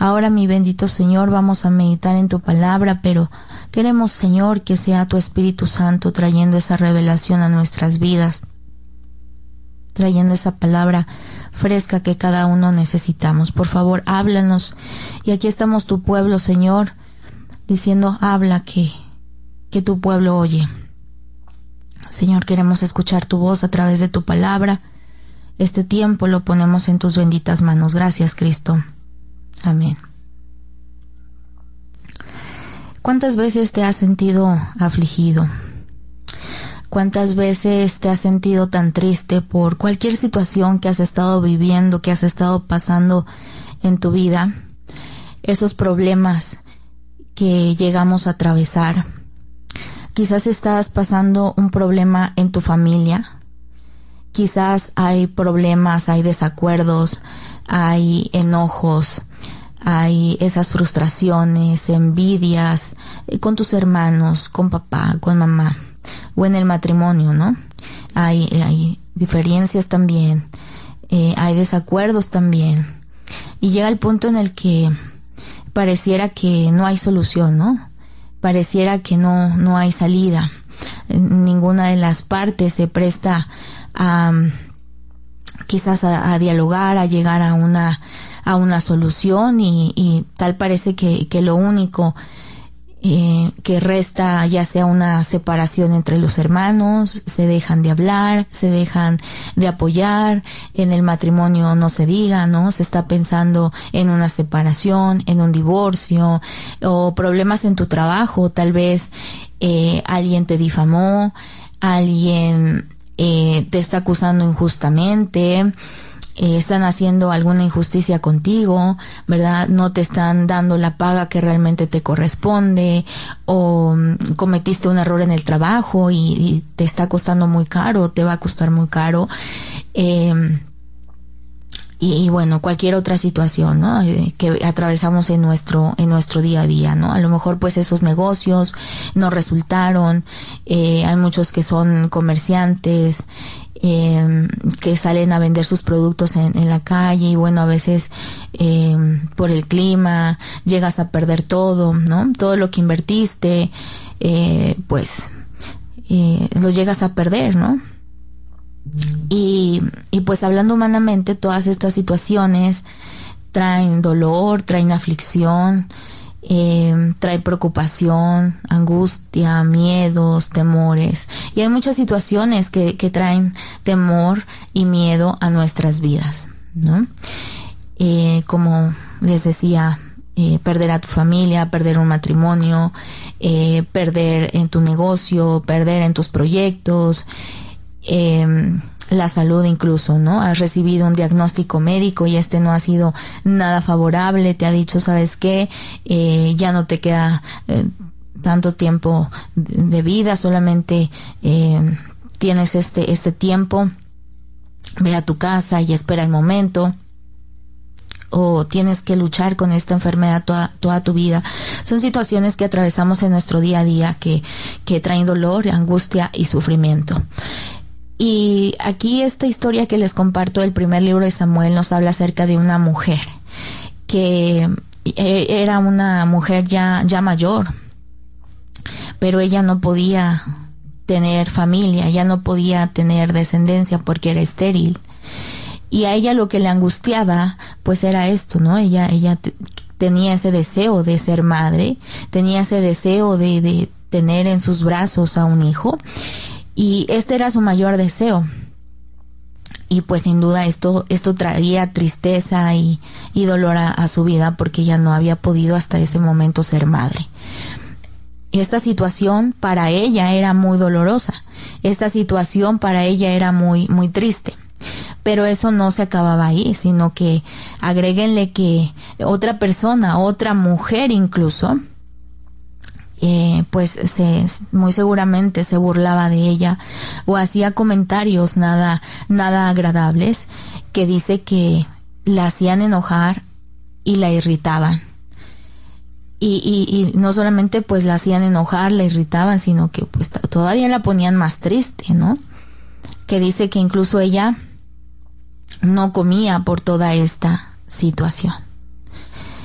Ahora, mi bendito Señor, vamos a meditar en tu palabra, pero queremos, Señor, que sea tu Espíritu Santo trayendo esa revelación a nuestras vidas, trayendo esa palabra fresca que cada uno necesitamos. Por favor, háblanos. Y aquí estamos tu pueblo, Señor, diciendo, habla, que tu pueblo oye. Señor, queremos escuchar tu voz a través de tu palabra. Este tiempo lo ponemos en tus benditas manos. Gracias, Cristo. Amén. ¿Cuántas veces te has sentido afligido? ¿Cuántas veces te has sentido tan triste por cualquier situación que has estado viviendo, que has estado pasando en tu vida? Esos problemas que llegamos a atravesar. Quizás estás pasando un problema en tu familia. Quizás hay problemas, hay desacuerdos, hay enojos, hay esas frustraciones, envidias con tus hermanos, con papá, con mamá, o en el matrimonio, ¿no? Hay diferencias también, hay desacuerdos también. Y llega el punto en el que pareciera que no hay solución, ¿no? Pareciera que no hay salida. Ninguna de las partes se presta a quizás a dialogar, a llegar a una solución y tal parece que lo único que resta ya sea una separación entre los hermanos, se dejan de hablar, se dejan de apoyar, en el matrimonio no se diga, ¿no? Se está pensando en una separación, en un divorcio, o problemas en tu trabajo, tal vez alguien te difamó, alguien te está acusando injustamente, están haciendo alguna injusticia contigo, ¿verdad? No te están dando la paga que realmente te corresponde, o cometiste un error en el trabajo y te está costando muy caro, te va a costar muy caro, y bueno, cualquier otra situación, ¿no? Que atravesamos en nuestro día a día, ¿no? A lo mejor pues esos negocios no resultaron, hay muchos que son comerciantes, que salen a vender sus productos en la calle, y bueno, a veces por el clima llegas a perder todo, ¿no? Todo lo que invertiste, lo llegas a perder, ¿no? Y pues hablando humanamente, todas estas situaciones traen dolor, traen aflicción, trae preocupación, angustia, miedos, temores, y hay muchas situaciones que traen temor y miedo a nuestras vidas, ¿no? Como les decía, perder a tu familia, perder un matrimonio, perder en tu negocio, perder en tus proyectos, la salud incluso, ¿no? Has recibido un diagnóstico médico y no ha sido nada favorable, te ha dicho, ¿sabes qué? Ya no te queda tanto tiempo de vida, solamente tienes este tiempo, ve a tu casa y espera el momento, o tienes que luchar con esta enfermedad toda tu vida. Son situaciones que atravesamos en nuestro día a día que traen dolor, angustia y sufrimiento. Y aquí esta historia que les comparto del primer libro de Samuel nos habla acerca de una mujer que era una mujer ya mayor, pero ella no podía tener familia, ya no podía tener descendencia porque era estéril. Y a ella lo que le angustiaba pues era esto, ¿no? Ella tenía ese deseo de ser madre, tenía ese deseo de tener en sus brazos a un hijo, y este era su mayor deseo. Y pues sin duda esto traía tristeza y dolor a su vida, porque ella no había podido hasta ese momento ser madre. Esta situación para ella era muy dolorosa. Esta situación para ella era muy, muy triste. Pero eso no se acababa ahí, sino que agréguenle que otra persona, otra mujer incluso, pues muy seguramente se burlaba de ella o hacía comentarios nada agradables, que dice que la hacían enojar y la irritaban. Y no solamente pues la hacían enojar, la irritaban, sino que pues todavía la ponían más triste, ¿no? Que dice que incluso ella no comía por toda esta situación.